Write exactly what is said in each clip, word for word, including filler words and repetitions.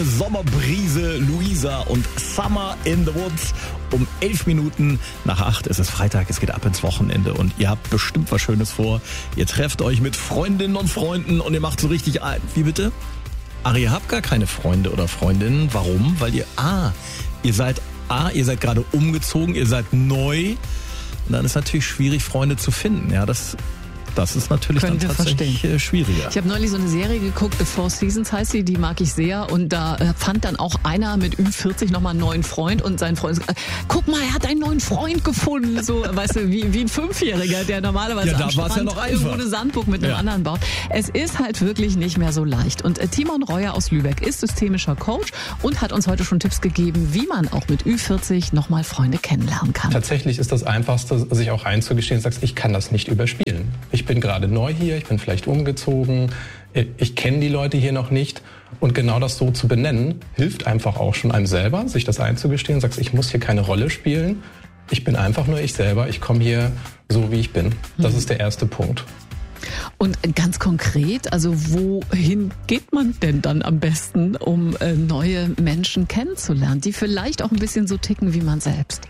Sommerbrise, Luisa und Summer in the Woods. Um elf Minuten nach acht ist es Freitag, es geht ab ins Wochenende und ihr habt bestimmt was Schönes vor. Ihr trefft euch mit Freundinnen und Freunden und ihr macht so richtig ein. Wie bitte? Ach, ihr habt gar keine Freunde oder Freundinnen. Warum? Weil ihr, ah, ihr seid, ah, ihr seid gerade umgezogen, ihr seid neu. Und dann ist natürlich schwierig, Freunde zu finden. Ja, das Das ist natürlich Können dann tatsächlich verstehen. schwieriger. Ich habe neulich so eine Serie geguckt, The Four Seasons heißt sie, die mag ich sehr. Und da äh, fand dann auch einer mit Ü vierzig nochmal einen neuen Freund und sein Freund, äh, guck mal, er hat einen neuen Freund gefunden. So, weißt du, wie, wie ein Fünfjähriger, der normalerweise ja, da am Strand ja noch irgendwo eine Sandburg mit einem ja. anderen baut. Es ist halt wirklich nicht mehr so leicht. Und äh, Timon Reuer aus Lübeck ist systemischer Coach und hat uns heute schon Tipps gegeben, wie man auch mit Ü vierzig nochmal Freunde kennenlernen kann. Tatsächlich ist das Einfachste, sich auch einzugestehen und sagst, ich kann das nicht überspielen. Ich bin gerade neu hier, ich bin vielleicht umgezogen, ich kenne die Leute hier noch nicht. Und genau das so zu benennen, hilft einfach auch schon einem selber, sich das einzugestehen und sagst, ich muss hier keine Rolle spielen, ich bin einfach nur ich selber, ich komme hier so, wie ich bin. Das ist der erste Punkt. Und ganz konkret, also wohin geht man denn dann am besten, um äh, neue Menschen kennenzulernen, die vielleicht auch ein bisschen so ticken wie man selbst?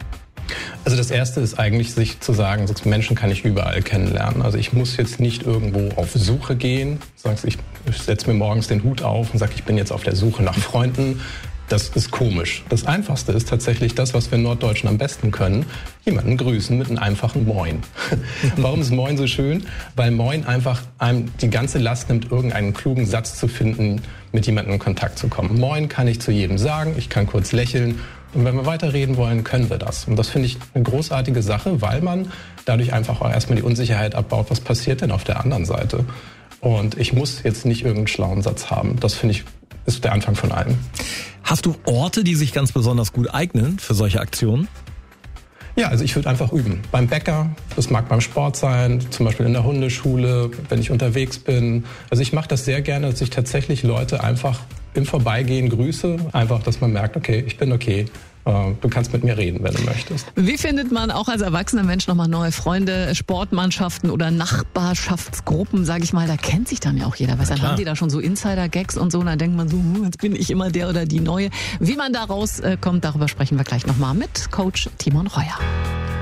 Also das Erste ist eigentlich, sich zu sagen, Menschen kann ich überall kennenlernen. Also ich muss jetzt nicht irgendwo auf Suche gehen. Sagst, ich setze mir morgens den Hut auf und sage, ich bin jetzt auf der Suche nach Freunden. Das ist komisch. Das Einfachste ist tatsächlich das, was wir Norddeutschen am besten können. Jemanden grüßen mit einem einfachen Moin. Warum ist Moin so schön? Weil Moin einfach einem die ganze Last nimmt, irgendeinen klugen Satz zu finden, mit jemandem in Kontakt zu kommen. Moin kann ich zu jedem sagen, ich kann kurz lächeln. Und wenn wir weiterreden wollen, können wir das. Und das finde ich eine großartige Sache, weil man dadurch einfach auch erstmal die Unsicherheit abbaut, was passiert denn auf der anderen Seite. Und ich muss jetzt nicht irgendeinen schlauen Satz haben. Das finde ich, ist der Anfang von allem. Hast du Orte, die sich ganz besonders gut eignen für solche Aktionen? Ja, also ich würde einfach üben. Beim Bäcker, das mag beim Sport sein, zum Beispiel in der Hundeschule, wenn ich unterwegs bin. Also ich mache das sehr gerne, dass ich tatsächlich Leute einfach im Vorbeigehen grüße. Einfach, dass man merkt, okay, ich bin okay. Du kannst mit mir reden, wenn du möchtest. Wie findet man auch als erwachsener Mensch nochmal neue Freunde, Sportmannschaften oder Nachbarschaftsgruppen, sage ich mal, da kennt sich dann ja auch jeder. Weil dann haben die da schon so Insider-Gags und so, und dann denkt man so, hm, jetzt bin ich immer der oder die Neue. Wie man da rauskommt, darüber sprechen wir gleich nochmal mit Coach Timon Reuer.